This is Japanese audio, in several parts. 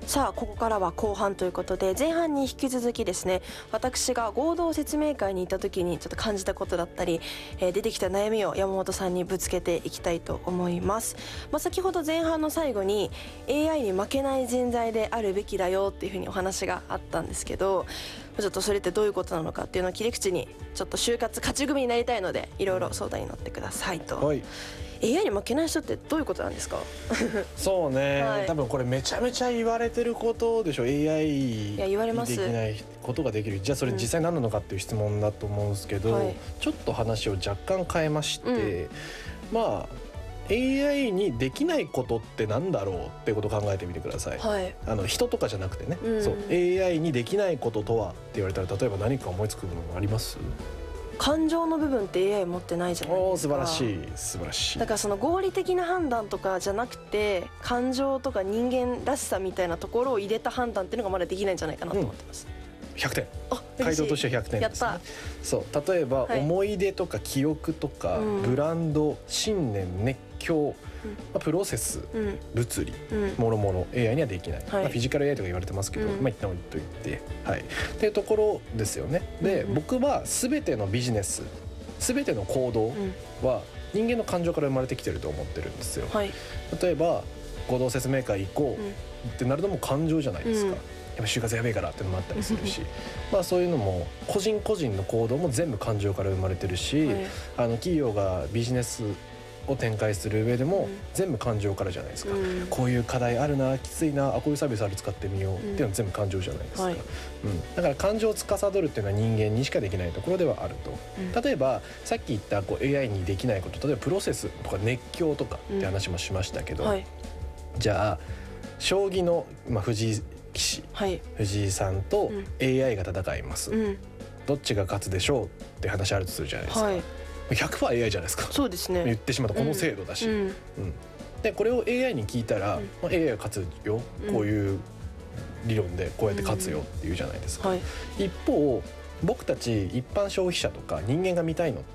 さあここからは後半ということで、前半に引き続きですね、私が合同説明会に行った時にちょっと感じたことだったり、出てきた悩みを山本さんにぶつけていきたいと思います。先ほど前半の最後に AI に負けない人材であるべきだよっていうふうにお話があったんですけど、ちょっとそれってどういうことなのかっていうのを切り口にちょっと就活勝ち組になりたいので、いろいろ相談に乗ってくださいと。 はい、 AI に負けない人ってどういうことなんですか？ そうね、 はい、 多分これめちゃめちゃ言われてることでしょ。 AI に言われまですきないことができる。じゃあそれ実際何なのかっていう質問だと思うんですけど、 はい、 ちょっと話を若干変えまして、まあ AI にできないことってなんだろうってことを考えてみてください。 はい、 人とかじゃなくてね、そう AI にできないこととはって言われたら、例えば何か思いつくものあります？ 感情の部分って AI 持ってないじゃないですか。 素晴らしい素晴らしい。 だからその合理的な判断とかじゃなくて、感情とか人間らしさみたいなところを入れた判断っていうのがまだできないんじゃないかなと思ってます。 100点。 あ、 回答としては100点ですね。 やった。 そう例えば、 はい、 思い出とか記憶とか、ブランド、信念、熱狂、プロセス、物理、もろもろ AI にはできない、フィジカル AI とか言われてますけど、一旦置いといて、はい、っていうところですよね。で、僕は全てのビジネス、全ての行動は人間の感情から生まれてきてると思ってるんですよ。 はい、 例えば合同説明会行こうってなるのも感情じゃないですか。やっぱ就活やべえからっていうのもあったりするしそういうのも個人個人の行動も全部感情から生まれてるし、企業がビジネスを展開する上でも全部感情からじゃないですか。こういう課題あるな、きついな、こういうサービスある、使ってみようっていうのは全部感情じゃないですか。だから感情を司るっていうのは人間にしかできないところではあると。例えばさっき言ったAI にできないこと、例えばプロセスとか熱狂とかって話もしましたけど、じゃあ将棋の、藤井棋士、藤井さんと AI が戦います、どっちが勝つでしょうって話あるとするじゃないですか。100% AI じゃないですか。 そうですね。 言ってしまったこの制度だし、でこれを AI に聞いたら、AI が勝つよ、こういう理論でこうやって勝つよって言うじゃないですか。一方僕たち一般消費者とか人間が見たいのって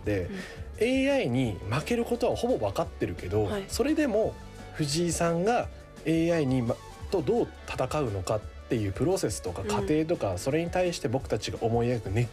、AI に負けることはほぼ分かってるけど、それでも藤井さんが AI にとどう戦うのかっていうプロセスとか過程とか、それに対して僕たちが思い描く熱